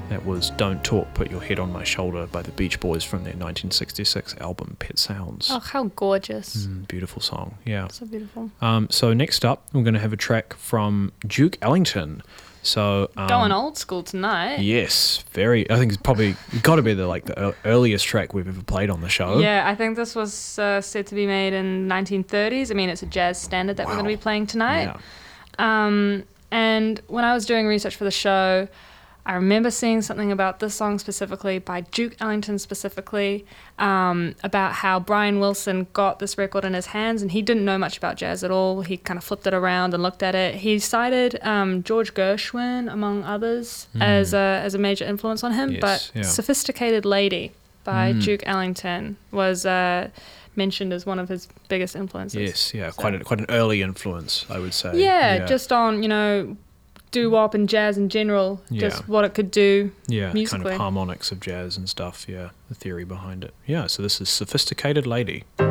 That was Don't Talk, Put Your Head on My Shoulder by the Beach Boys from their 1966 album Pet Sounds. Oh, how gorgeous. Beautiful song, yeah. So beautiful. So next up, we're going to have a track from Duke Ellington. So Going old school tonight. Yes, very. I think it's probably got to be the earliest track we've ever played on the show. Yeah, I think this was said to be made in 1930s. I mean, it's a jazz standard that we're going to be playing tonight. Yeah. And when I was doing research for the show, I remember seeing something about this song specifically by Duke Ellington specifically, about how Brian Wilson got this record in his hands and he didn't know much about jazz at all. He kind of flipped it around and looked at it. He cited George Gershwin, among others, as a major influence on him. Yes, but Sophisticated Lady by Duke Ellington was mentioned as one of his biggest influences. Yes, yeah, so. quite an early influence, I would say. Yeah, just on, doo-wop and jazz in general, just what it could do musically. Kind of harmonics of jazz and stuff, the theory behind it. Yeah, so this is Sophisticated Lady.